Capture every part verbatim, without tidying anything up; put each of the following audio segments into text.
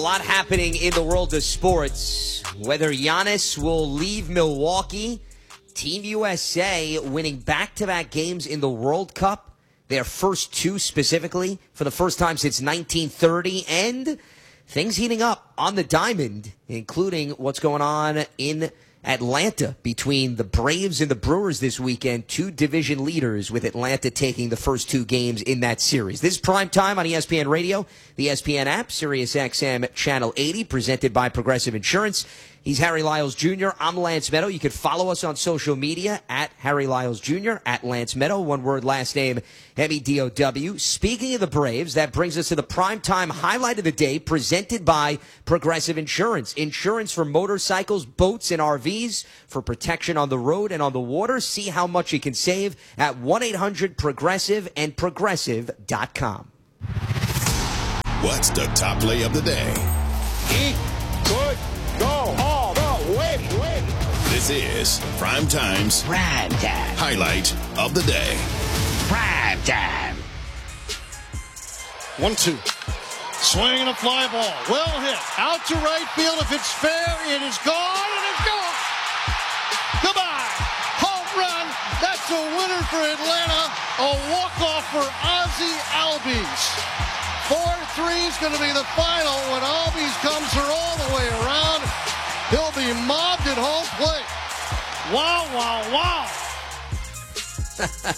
A lot happening in the world of sports. Whether Giannis will leave Milwaukee, Team U S A winning back-to-back games in the World Cup, their first two specifically, for the first time since nineteen thirty, and things heating up on the diamond, including what's going on in Atlanta between the Braves and the Brewers this weekend, two division leaders, with Atlanta taking the first two games in that series. This is Prime Time on E S P N Radio, the E S P N app, Sirius X M Channel eighty, presented by Progressive Insurance. He's Harry Lyles Junior I'm Lance Meadow. You can follow us on social media at Harry Lyles Junior, at Lance Meadow, one word, last name, M E D O W. Speaking of the Braves, that brings us to the primetime highlight of the day, presented by Progressive Insurance. Insurance for motorcycles, boats, and R Vs for protection on the road and on the water. See how much you can save at one eight hundred progressive and progressive dot com. What's the top play of the day? He could go all the way. way. This is Prime Time's Prime Time. highlight of the day. Prime Time. One, two. Swing and a fly ball. Well hit. Out to right field. If it's fair, it is gone, and it's gone. Goodbye. Home run. That's a winner for Atlanta. A walk-off for Ozzie Albies. four three is going to be the final when Albies comes her all the way around. He'll be mobbed at home plate. Wow, wow, wow.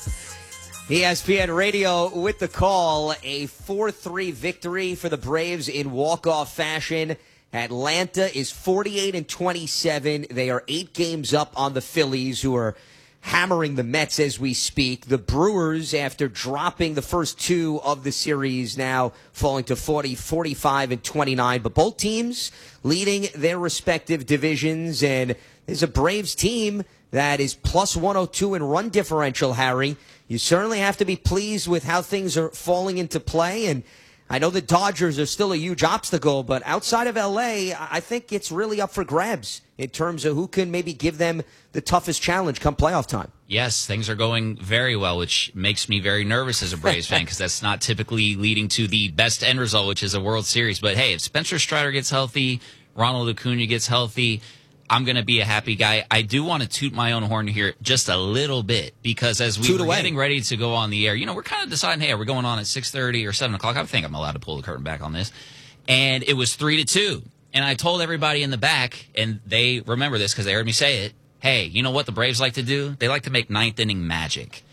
E S P N Radio with the call. A four three victory for the Braves in walk-off fashion. Atlanta is forty-eight and twenty-seven. They are eight games up on the Phillies, who are hammering the Mets as we speak. The Brewers, after dropping the first two of the series, now falling to forty, forty-five, and twenty-nine. But both teams leading their respective divisions. And there's a Braves team that is plus one oh two in run differential, Harry. You certainly have to be pleased with how things are falling into play. And I know the Dodgers are still a huge obstacle, but outside of L A, I think it's really up for grabs in terms of who can maybe give them the toughest challenge come playoff time. Yes, things are going very well, which makes me very nervous as a Braves fan, because that's not typically leading to the best end result, which is a World Series. But hey, if Spencer Strider gets healthy, Ronald Acuna gets healthy, I'm going to be a happy guy. I do want to toot my own horn here just a little bit, because as we were getting ready to go on the air, you know, we're kind of deciding, hey, are we going on at six thirty or seven o'clock? I think I'm allowed to pull the curtain back on this. And it was three to two. And I told everybody in the back, and they remember this because they heard me say it, hey, you know what the Braves like to do? They like to make ninth inning magic.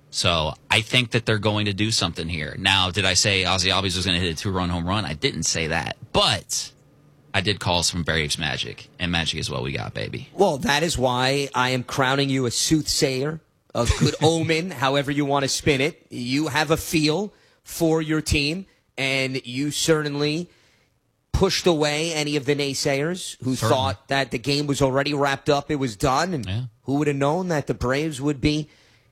So I think that they're going to do something here. Now, did I say Ozzie Albies was going to hit a two-run home run? I didn't say that. But I did call some Braves magic, and magic is what we got, baby. Well, that is why I am crowning you a soothsayer, a good omen, however you want to spin it. You have a feel for your team, and you certainly pushed away any of the naysayers who certainly thought that the game was already wrapped up, it was done, and yeah. Who would have known that the Braves would be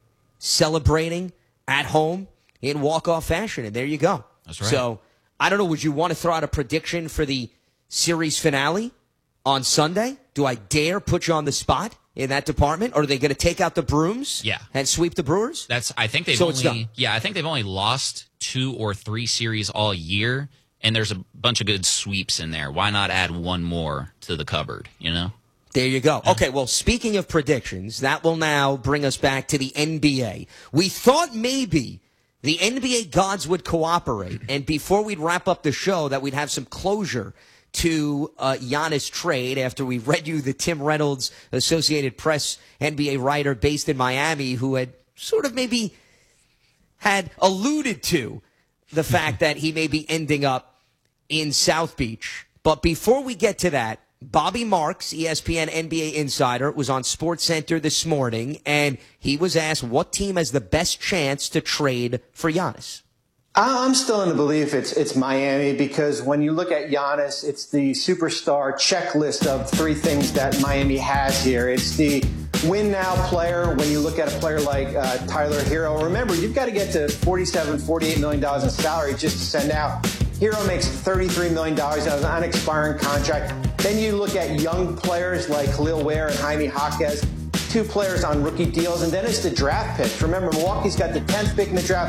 celebrating at home in walk-off fashion, and there you go. That's right. So, I don't know, would you want to throw out a prediction for the series finale on Sunday? Do I dare put you on the spot in that department? Or are they going to take out the brooms yeah. and sweep the Brewers? That's I think they've so only it's done. Yeah, I think they've only lost two or three series all year, and there's a bunch of good sweeps in there. Why not add one more to the cupboard, you know? There you go. Okay, well, speaking of predictions, that will now bring us back to the N B A. We thought maybe the N B A gods would cooperate, and before we'd wrap up the show, that we'd have some closure to uh, Giannis trade after we read you the Tim Reynolds Associated Press N B A writer based in Miami, who had sort of maybe had alluded to the fact that he may be ending up in South Beach. But before we get to that, Bobby Marks, E S P N N B A insider, was on SportsCenter this morning, and he was asked what team has the best chance to trade for Giannis. I'm still in the belief it's it's Miami, because when you look at Giannis, it's the superstar checklist of three things that Miami has here. It's the win now player. When you look at a player like uh, Tyler Hero, remember, you've got to get to forty-seven, forty-eight million dollars in salary just to send out. Hero makes thirty-three million dollars on an unexpiring contract. Then you look at young players like Khalil Ware and Jaime Jaquez, two players on rookie deals, and then it's the draft picks. Remember, Milwaukee's got the tenth pick in the draft.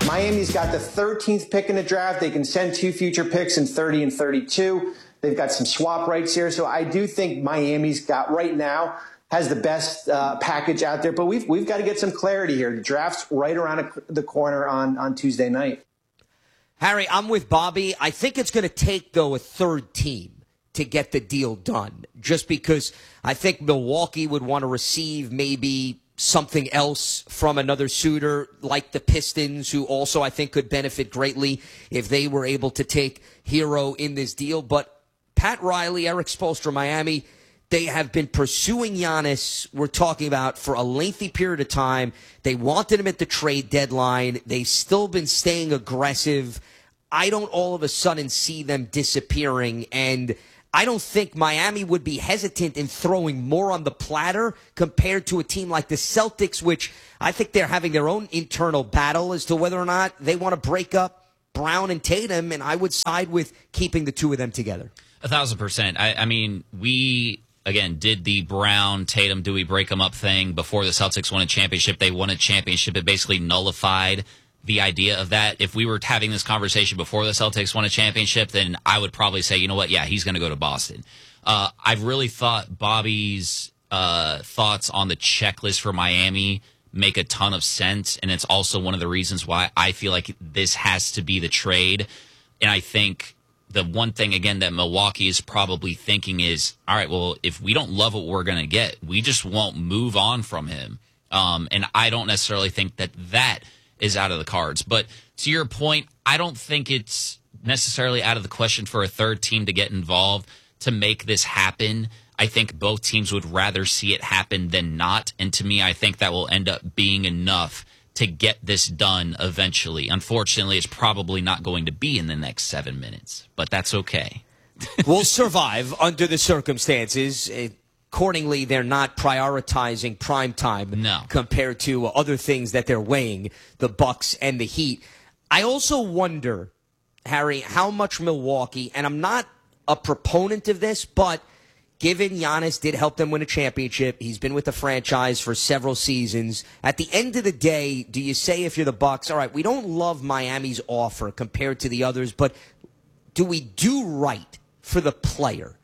Miami's got the thirteenth pick in the draft. They can send two future picks in thirty and thirty-two. They've got some swap rights here. So I do think Miami's got right now has the best uh, package out there. But we've we've got to get some clarity here. The draft's right around the corner on, on Tuesday night. Harry, I'm with Bobby. I think it's going to take, though, a third team to get the deal done, just because I think Milwaukee would want to receive maybe something else from another suitor like the Pistons, who also I think could benefit greatly if they were able to take Hero in this deal. But Pat Riley, Eric Spoelstra, Miami, they have been pursuing Giannis, we're talking about, for a lengthy period of time. They wanted him at the trade deadline. They've still been staying aggressive. I don't all of a sudden see them disappearing, and I don't think Miami would be hesitant in throwing more on the platter compared to a team like the Celtics, which I think they're having their own internal battle as to whether or not they want to break up Brown and Tatum, and I would side with keeping the two of them together. A thousand percent. I, I mean, we, again, did the Brown, Tatum, do we break them up thing before the Celtics won a championship. They won a championship. It basically nullified the idea of that. If we were having this conversation before the Celtics won a championship, then I would probably say, you know what, yeah, he's going to go to Boston. Uh, I've really thought Bobby's uh, thoughts on the checklist for Miami make a ton of sense, and it's also one of the reasons why I feel like this has to be the trade. And I think the one thing, again, that Milwaukee is probably thinking is, all right, well, if we don't love what we're going to get, we just won't move on from him. Um, and I don't necessarily think that that is out of the cards. But to your point, I don't think it's necessarily out of the question for a third team to get involved to make this happen. I think both teams would rather see it happen than not. And to me, I think that will end up being enough to get this done eventually. Unfortunately, it's probably not going to be in the next seven minutes, but that's okay. We'll survive under the circumstances. Accordingly, they're not prioritizing prime time no. compared to other things that they're weighing, the Bucks and the Heat. I also wonder, Harry, how much Milwaukee, and I'm not a proponent of this, but given Giannis did help them win a championship, he's been with the franchise for several seasons. At the end of the day, do you say, if you're the Bucks, all right, we don't love Miami's offer compared to the others, but do we do right for the player,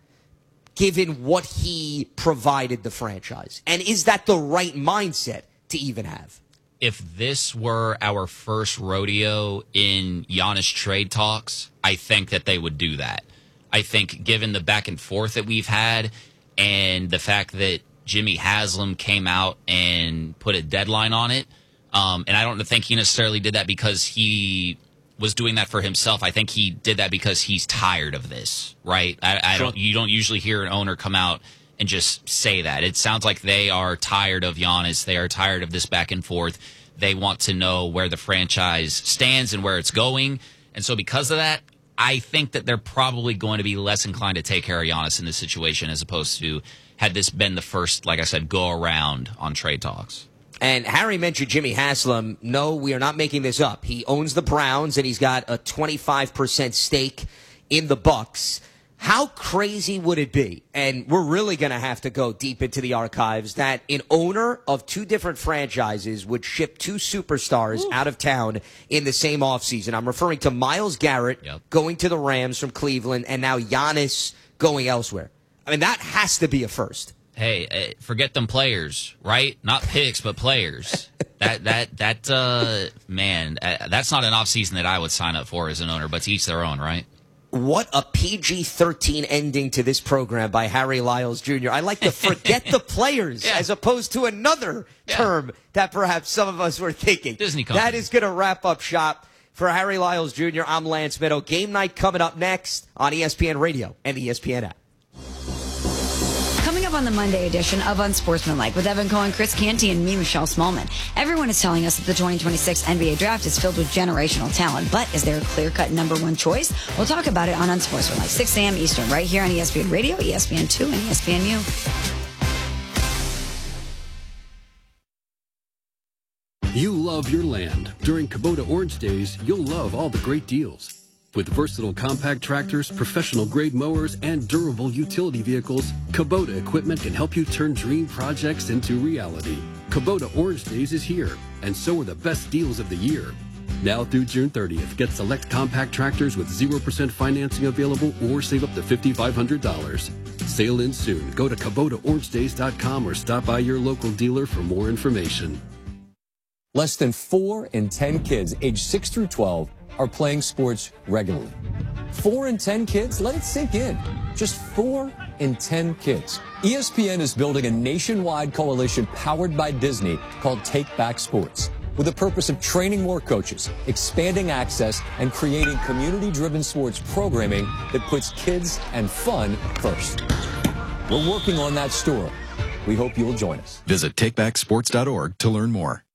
given what he provided the franchise? And is that the right mindset to even have? If this were our first rodeo in Giannis trade talks, I think that they would do that. I think given the back and forth that we've had and the fact that Jimmy Haslam came out and put a deadline on it, um, and I don't think he necessarily did that because he was doing that for himself. I think he did that because he's tired of this, right? I, I don't. You don't usually hear an owner come out and just say that. It sounds like they are tired of Giannis. They are tired of this back and forth. They want to know where the franchise stands and where it's going. And so because of that, I think that they're probably going to be less inclined to take care of Giannis in this situation as opposed to had this been the first, like I said, go around on trade talks. And Harry mentioned Jimmy Haslam. No, we are not making this up. He owns the Browns, and he's got a twenty-five percent stake in the Bucks. How crazy would it be, and we're really going to have to go deep into the archives, that an owner of two different franchises would ship two superstars Ooh. out of town in the same offseason? I'm referring to Myles Garrett yep. going to the Rams from Cleveland, and now Giannis going elsewhere. I mean, that has to be a first. Hey, forget them players, right? Not picks, but players. that that that uh, man, that's not an offseason that I would sign up for as an owner. But to each their own, right? What a P G thirteen ending to this program by Harry Lyles Junior I like to forget the players yeah. as opposed to another yeah. term that perhaps some of us were thinking. Disney company. That is going to wrap up shop for Harry Lyles Junior I'm Lance Meadow. Game night coming up next on E S P N Radio and the E S P N app. Coming up on the Monday edition of Unsportsmanlike with Evan Cohen, Chris Canty, and me, Michelle Smallman. Everyone is telling us that the twenty twenty-six N B A draft is filled with generational talent, but is there a clear-cut number one choice? We'll talk about it on Unsportsmanlike, six a.m. Eastern, right here on E S P N Radio, E S P N two, and E S P N U. You love your land. During Kubota Orange Days, you'll love all the great deals. With versatile compact tractors, professional-grade mowers, and durable utility vehicles, Kubota equipment can help you turn dream projects into reality. Kubota Orange Days is here, and so are the best deals of the year. Now through June thirtieth, get select compact tractors with zero percent financing available or save up to five thousand five hundred dollars. Sale ends soon. Go to Kubota Orange Days dot com or stop by your local dealer for more information. Less than four in ten kids aged six through twelve are playing sports regularly. Four in ten kids? Let it sink in. Just four in ten kids. E S P N is building a nationwide coalition powered by Disney called Take Back Sports, with the purpose of training more coaches, expanding access, and creating community-driven sports programming that puts kids and fun first. We're working on that story. We hope you will join us. Visit take back sports dot org to learn more.